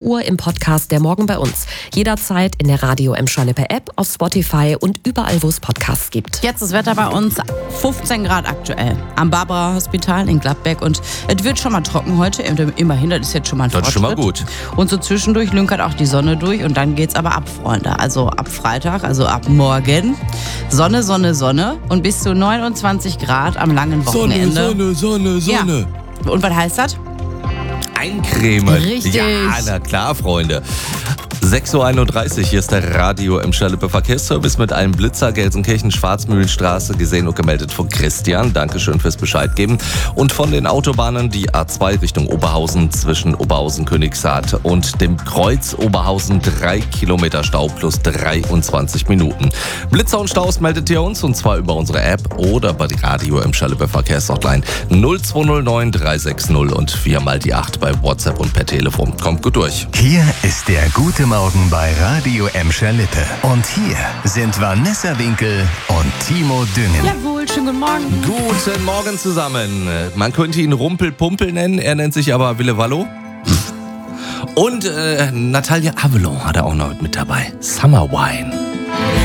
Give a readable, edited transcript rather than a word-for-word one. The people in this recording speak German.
Uhr im Podcast Der Morgen bei uns. Jederzeit in der Radio Emscher Lippe App, auf Spotify und überall, wo es Podcasts gibt. Jetzt das Wetter bei uns 15 Grad aktuell am Barbara Hospital in Gladbeck und es wird schon mal trocken heute. Immerhin, das ist jetzt schon mal ein Fortschritt. Das ist schon mal gut. Und so zwischendurch lünkert auch die Sonne durch und dann geht's aber ab, Freunde. Also ab Freitag, also ab morgen. Sonne, Sonne, Sonne und bis zu 29 Grad am langen Wochenende. Sonne. Ja. Und was heißt das? Eincremen. Richtig. Ja, na klar, Freunde. 6.31 Uhr, hier ist der Radio Emscher Lippe Verkehrsservice mit einem Blitzer, Gelsenkirchen, Schwarzmühlenstraße, gesehen und gemeldet von Christian. Dankeschön fürs Bescheid geben. Und von den Autobahnen die A2 Richtung Oberhausen zwischen Oberhausen-Königshardt und dem Kreuz Oberhausen 3 Kilometer Stau plus 23 Minuten. Blitzer und Staus meldet ihr uns und zwar über unsere App oder bei Radio Emscher Lippe Verkehrshotline 0209 360 und 4x8 bei WhatsApp und per Telefon. Kommt gut durch. Hier ist der gute Morgen bei Radio Emscher Lippe. Und hier sind Vanessa Winkel und Timo Düngen. Jawohl, schönen guten Morgen. Guten Morgen zusammen. Man könnte ihn Rumpel-Pumpel nennen, er nennt sich aber Wille Wallo. Und Natalia Avalon hat er auch noch mit dabei. Summer Wine.